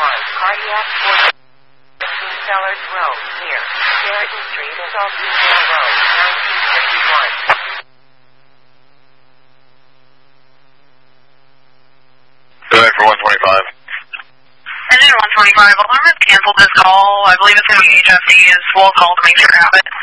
Cardiac Force. Between Sellers Road, near Sheridan Street and Saltville Road, 1951. Delay for 125. Engine 125, alarm has canceled this call. I believe it's going to be HFC. We'll call to make sure I have it.